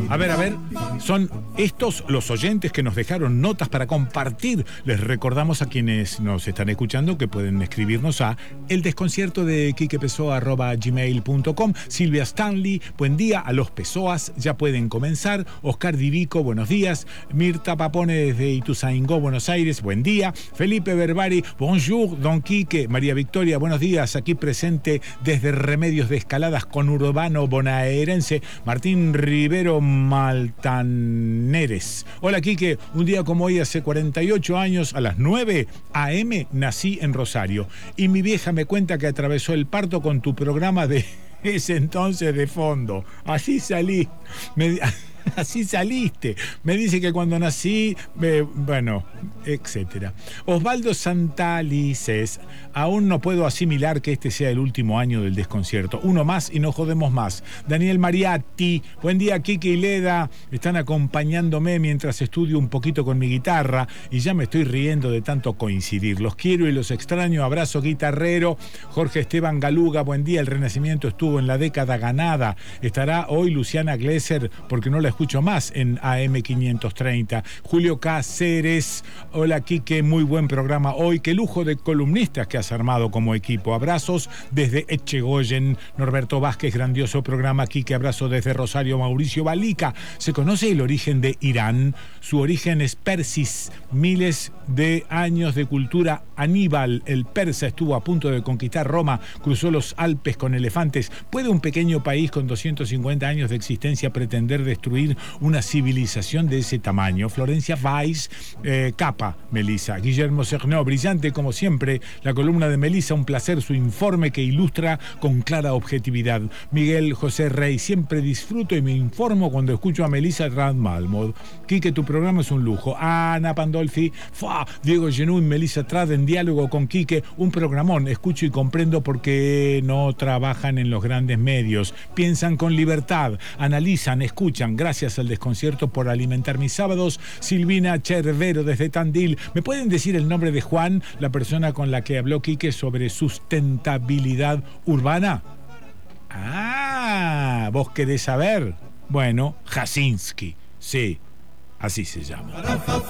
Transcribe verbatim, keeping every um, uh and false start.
A ver, a ver, son estos los oyentes que nos dejaron notas para compartir. Les recordamos a quienes nos están escuchando que pueden escribirnos a eldesconcierto de quique pessoa arroba gmail punto com. Silvia Stanley, buen día. A los Pessoas ya pueden comenzar. Oscar Divico, buenos días. Mirta Papone desde Ituzaingó, Buenos Aires, buen día. Felipe Berbari, bonjour, don Quique. María Victoria, buenos días. Aquí presente desde Remedios de Escaladas con Urbano bonaerense. Martín Rivero Maltaneres. Hola Quique, un día como hoy hace cuarenta y ocho años a las nueve a eme nací en Rosario y mi vieja me cuenta que atravesó el parto con tu programa de ese entonces de fondo. Así salí. Me... Así saliste. Me dice que cuando nací, eh, bueno, etcétera. Osvaldo Santalices, aún no puedo asimilar que este sea el último año del desconcierto. Uno más y no jodemos más. Daniel Mariatti, buen día, Quique y Leda. Están acompañándome mientras estudio un poquito con mi guitarra y ya me estoy riendo de tanto coincidir. Los quiero y los extraño. Abrazo guitarrero. Jorge Esteban Galuga, buen día. El Renacimiento estuvo en la década ganada. Estará hoy Luciana Glesser porque no la escucho más en A M quinientos treinta. Julio Cáceres, hola Quique, muy buen programa hoy. Qué lujo de columnistas que has armado como equipo. Abrazos desde Echegoyen. Norberto Vázquez, grandioso programa. Quique, abrazo desde Rosario. Mauricio Balica, ¿se conoce el origen de Irán? Su origen es Persis, miles de años de cultura. Aníbal, el persa, estuvo a punto de conquistar Roma, cruzó los Alpes con elefantes. ¿Puede un pequeño país con doscientos cincuenta años de existencia pretender destruir una civilización de ese tamaño? Florencia Weiss, eh, capa, Melissa. Guillermo Cernó, brillante como siempre. La columna de Melissa, un placer su informe que ilustra con clara objetividad. Miguel José Rey, siempre disfruto y me informo cuando escucho a Melissa Trad-Malmod. Quique, tu programa es un lujo. Ana Pandolfi, ¡fua! Diego Genú y Melissa Trad en diálogo con Quique, un programón. Escucho y comprendo por qué no trabajan en los grandes medios. Piensan con libertad, analizan, escuchan. Gracias al desconcierto por alimentar mis sábados. Silvina Cervero desde Tandil. ¿Me pueden decir el nombre de Juan, la persona con la que habló Quique sobre sustentabilidad urbana? Ah, ¿vos querés saber? Bueno, Jasinski, sí, así se llama.